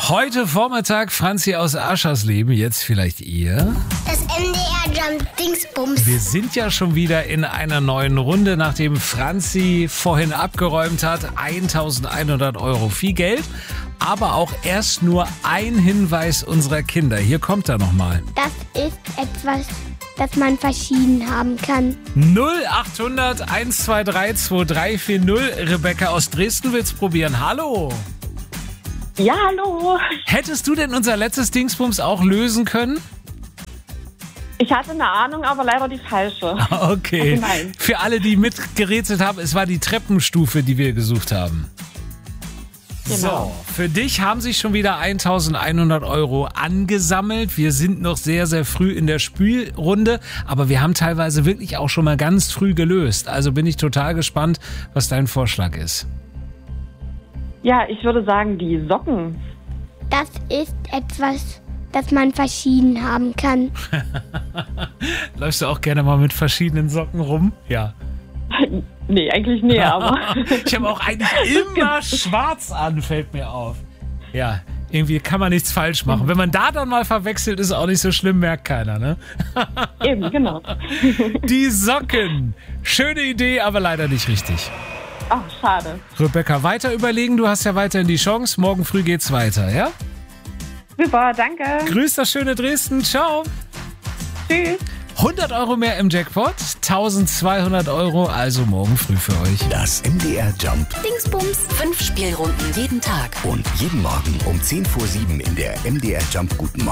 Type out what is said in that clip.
Heute Vormittag Franzi aus Aschersleben, jetzt vielleicht ihr. Das MDR Jump Dingsbums. Wir sind ja schon wieder in einer neuen Runde, nachdem Franzi vorhin abgeräumt hat. 1.100 Euro, viel Geld, aber auch erst nur ein Hinweis unserer Kinder. Hier kommt er nochmal. Das ist etwas, das man verschieden haben kann. 0800 123 2340. Rebecca aus Dresden will's probieren. Hallo. Ja, hallo. Hättest du denn unser letztes Dingsbums auch lösen können? Ich hatte eine Ahnung, aber leider die falsche. Okay. Also nein. Für alle, die mitgerätselt haben, es war die Treppenstufe, die wir gesucht haben. Genau. So, für dich haben sich schon wieder 1.100 Euro angesammelt. Wir sind noch sehr, sehr früh in der Spielrunde, aber wir haben teilweise wirklich auch schon mal ganz früh gelöst. Also bin ich total gespannt, was dein Vorschlag ist. Ja, ich würde sagen, die Socken. Das ist etwas, das man verschieden haben kann. Läufst du auch gerne mal mit verschiedenen Socken rum? Ja. Nee, eigentlich nee, aber... Ich habe auch eigentlich immer schwarz an, fällt mir auf. Ja, irgendwie kann man nichts falsch machen. Wenn man da dann mal verwechselt, ist auch nicht so schlimm, merkt keiner, ne? Eben, genau. Die Socken. Schöne Idee, aber leider nicht richtig. Ach, schade. Rebecca, weiter überlegen, du hast ja weiterhin die Chance. Morgen früh geht's weiter, ja? Super, danke. Grüß das schöne Dresden, ciao. Tschüss. 100 Euro mehr im Jackpot, 1.200 Euro, also morgen früh für euch. Das MDR Jump Dingsbums. 5 Spielrunden jeden Tag. und jeden Morgen um 10 vor 7 in der MDR Jump Guten Morgen.